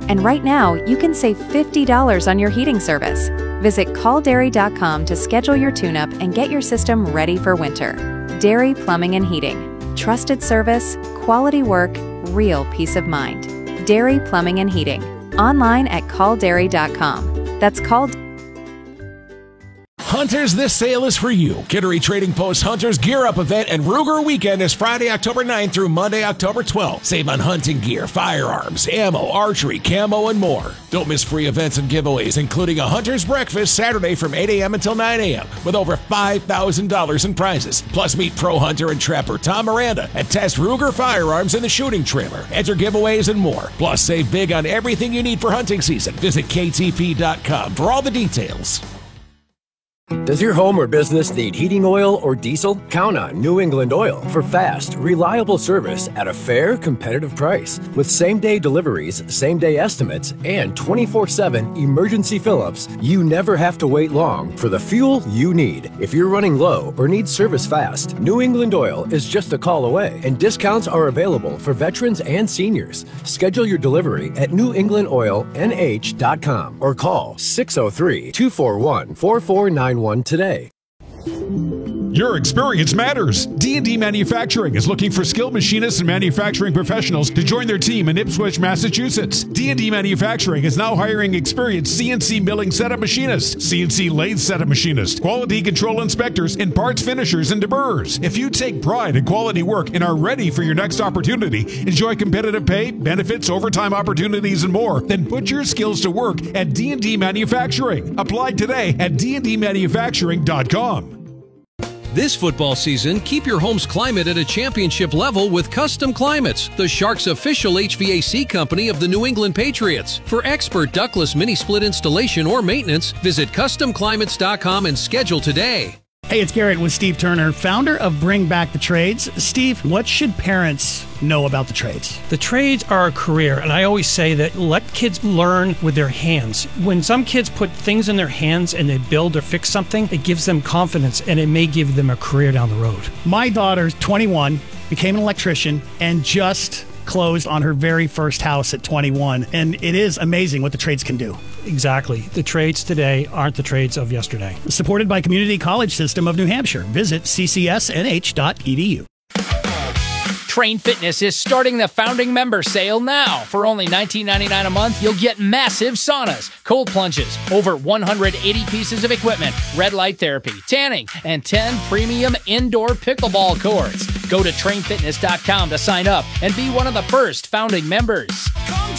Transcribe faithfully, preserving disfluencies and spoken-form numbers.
And right now, you can save fifty dollars on your heating service. Visit call dairy dot com to schedule your tune-up and get your system ready for winter. Dairy Plumbing and Heating. Trusted service, quality work, real peace of mind. Dairy Plumbing and Heating. Online at call dairy dot com. That's called. Hunters, this sale is for you. Kittery Trading Post Hunters Gear Up event and Ruger Weekend is Friday, October ninth through Monday, October twelfth. Save on hunting gear, firearms, ammo, archery, camo, and more. Don't miss free events and giveaways, including a Hunter's Breakfast Saturday from eight a.m. until nine a.m. with over five thousand dollars in prizes. Plus, meet pro hunter and trapper Tom Miranda and test Ruger firearms in the shooting trailer. Enter giveaways and more. Plus, save big on everything you need for hunting season. Visit K T P dot com for all the details. Does your home or business need heating oil or diesel? Count on New England Oil for fast, reliable service at a fair, competitive price. With same-day deliveries, same-day estimates, and twenty-four seven emergency fill-ups, you never have to wait long for the fuel you need. If you're running low or need service fast, New England Oil is just a call away, and discounts are available for veterans and seniors. Schedule your delivery at new england oil n h dot com or call six oh three, two four one, four four nine one today. Your experience matters. D and D Manufacturing is looking for skilled machinists and manufacturing professionals to join their team in Ipswich, Massachusetts. D and D Manufacturing is now hiring experienced C N C milling setup machinists, C N C lathe setup machinists, quality control inspectors, and parts finishers and deburrers. If you take pride in quality work and are ready for your next opportunity, enjoy competitive pay, benefits, overtime opportunities, and more, then put your skills to work at D and D Manufacturing. Apply today at d and d manufacturing dot com. This football season, keep your home's climate at a championship level with Custom Climates, the Sharks' official H V A C company of the New England Patriots. For expert ductless mini-split installation or maintenance, visit custom climates dot com and schedule today. Hey, it's Garrett with Steve Turner, founder of Bring Back the Trades. Steve, what should parents know about the trades? The trades are a career, and I always say that let kids learn with their hands. When some kids put things in their hands and they build or fix something, it gives them confidence, and it may give them a career down the road. My daughter's twenty-one, became an electrician, and just closed on her very first house at twenty-one. And it is amazing what the trades can do. Exactly. The trades today aren't the trades of yesterday. Supported by Community College System of New Hampshire. Visit c c s n h dot e d u. Train Fitness is starting the founding member sale now. For only nineteen ninety-nine dollars a month, you'll get massive saunas, cold plunges, over one hundred eighty pieces of equipment, red light therapy, tanning, and ten premium indoor pickleball courts. Go to train fitness dot com to sign up and be one of the first founding members. Come